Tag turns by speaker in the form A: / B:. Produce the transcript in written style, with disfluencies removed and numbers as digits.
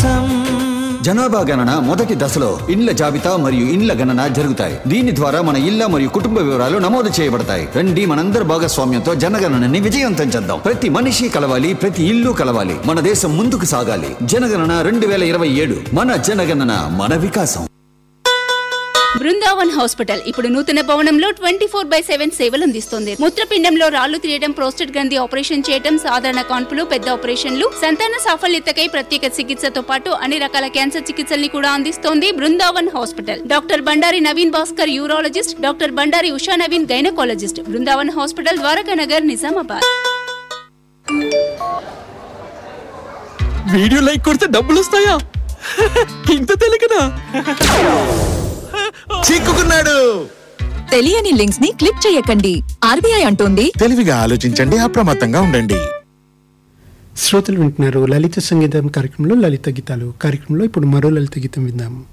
A: వికాసం.
B: జనాభా గణన మొదటి దశలో ఇండ్ల జాబితా మరియు ఇండ్ల గణన జరుగుతాయి. దీని ద్వారా మన ఇళ్ల మరియు కుటుంబ వివరాలు నమోదు చేయబడతాయి. రండి మనందరి భాగస్వామ్యంతో జనగణనని విజయవంతం చేద్దాం. ప్రతి మనిషి కలవాలి, ప్రతి ఇల్లు కలవాలి. మన దేశం ముందుకు సాగాలి. జనగణన 2027. మన జనగణన మన వికాసం.
C: బృందావన్ హాస్పిటల్ ఇప్పుడు నూతన భవనంలో 24/7 సేవలు అందిస్తోంది. మూత్రపిండంలో రాళ్లు తీయడం, ప్రోస్టేట్ గ్రంథి ఆపరేషన్ చేయడం, సాధారణ కాన్పులు, పెద్ద ఆపరేషన్లు, సంతాన సాఫల్యతకై ప్రత్యేక చికిత్సతో పాటు అన్ని రకాల క్యాన్సర్ చికిత్సల్ని కూడా అందిస్తోంది Brindavan hospital. Doctor Bandari Naveen Bhaskar urologist, doctor Bandari Usha Naveen gynaecologist. Brindavan hospital, Dwaraka Nagar, Nizamabad.
D: Video like కొడితే డబ్బులు వస్తాయా? ఇంత తెలియకనా?
E: చిక్కుకున్నాడు.
F: తెలియని లింక్స్ ని క్లిక్ చేయకండి. ఆర్బీఐ అంటోంది
E: తెలివిగా ఆలోచించండి, అప్రమత్తంగా ఉండండి.
G: శ్రోతలు వింటున్నారు లలిత సంగీతం కార్యక్రమంలో లలిత గీతాలు. కార్యక్రమంలో ఇప్పుడు మరో లలిత గీతం విందాము.